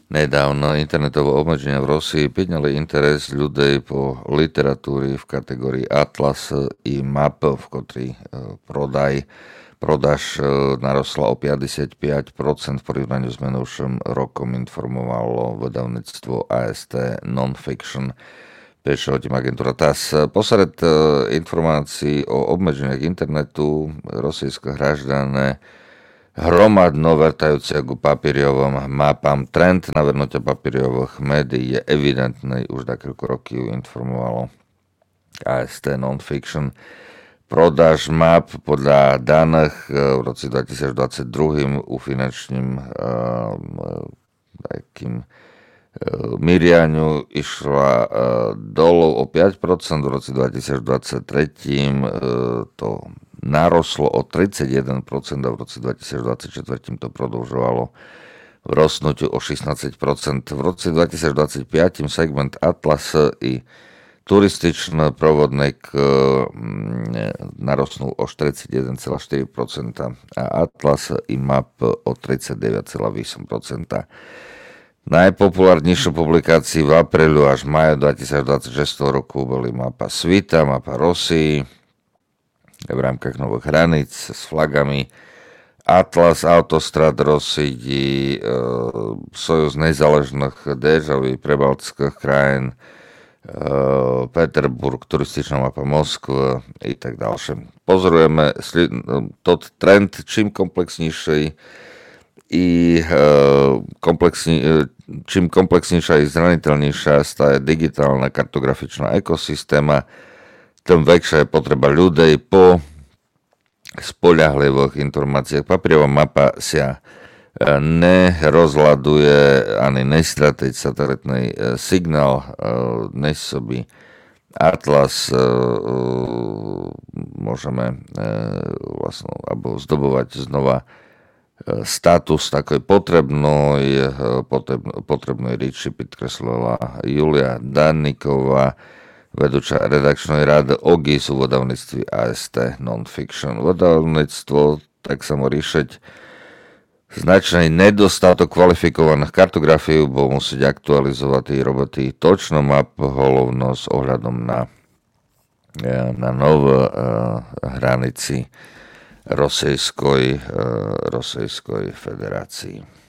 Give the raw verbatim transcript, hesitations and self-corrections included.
Nedávno internetové obmedzenia v Rosii підняли interes людей по літературі в категорії Atlas і Map, в котрій е, продай, продаж е, наросла о п'ятдесят п'ять відсотків в порівнянні з минувшим роком, інформувало видавництво ей ес те Nonfiction. Píše o tým agentúra TASS. Posred e, informácií o obmedzeniach internetu rosijské hraždané hromadno vrtajúce k papíriovom mapám. Trend navrhnutia papíriových médií je evidentný, už niekoľko rokov informovalo ей ес те Nonfiction. Prodáž map podľa daných v roce dvetisícdvadsaťdva u finančným takým mirianiu išla dolu o päť percent, v roce dvetisícdvadsaťtri to naroslo o tridsaťjeden percent a v roce dvetisícdvadsaťštyri to prodlžovalo v rostnutiu o šestnásť percent. V roce dvetisícdvadsaťpäť segment Atlas i turističný provodník narosnul o štyridsaťjeden celá štyri percent a Atlas i Map o tridsaťdeväť celá osem percent. Najpopulárnejšie publikácie v aprílu až maju dvetisícdvadsaťšesť roku boli mapa svita, mapa Rosii v rámkach nových hraníc s flagami, Atlas autostrad Rosii, Sojuz nezáležných državí prebaltských krajín, Peterburg, turističná mapa Moskvy i tak ďalšie. Pozorujeme tot trend, čím komplexnejší i komplexní, čím komplexnejšia i zraniteľnejšia stále digitálna kartografičná ekosystéma, tým väčšia je potreba ľudí po spoľahlivých informáciách. Papierová mapa sa nerozhľaduje ani nestratí satelitný signál, nesobí Atlas, môžeme vlastne alebo zdobovať znova status takoj potrebnej, potrebnej reči podkreslila Julia Danníková, vedúča redakčnej rady ó gé í es u vydavnictví ej es té Nonfiction. Vydavnictvo tak samo riešiť značný nedostatok kvalifikovaných kartografií, bo musieť aktualizovať tie roboty točno map, hlavno s ohľadom na, na nové uh, hranici Rosijskoj, uh, Rosijskoj federácii.